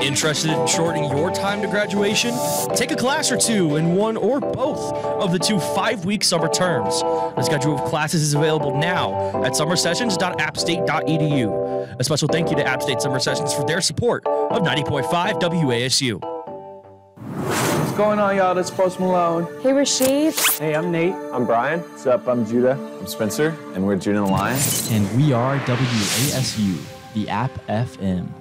Interested in shortening your time to graduation? Take a class or two in one or both of the 2 5-week summer terms. The schedule of classes is available now at summersessions.appstate.edu. A special thank you to App State Summer Sessions for their support of 90.5 WASU. What's going on, y'all? This is Post Malone. Hey, Rashid. Hey, I'm Nate. I'm Brian. What's up? I'm Judah. I'm Spencer, and we're Judah and the Lion. And we are WASU, the App FM.